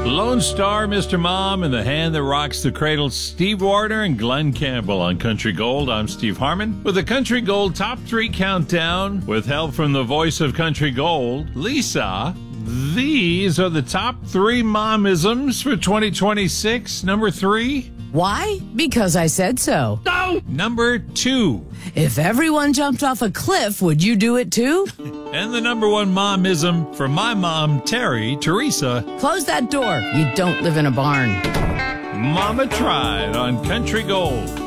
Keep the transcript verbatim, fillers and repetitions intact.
Lone Star, Mister Mom, and the hand that rocks the cradle, Steve Warner and Glenn Campbell on Country Gold. I'm Steve Harmon with the Country Gold Top three Countdown with help from the voice of Country Gold, Lisa. These are the top three momisms for twenty twenty-six. Number three. Why? Because I said so. No! Number two. If everyone jumped off a cliff, would you do it too? And the number one momism for my mom, Terry, Teresa. Close that door. You don't live in a barn. Mama tried on Country Gold.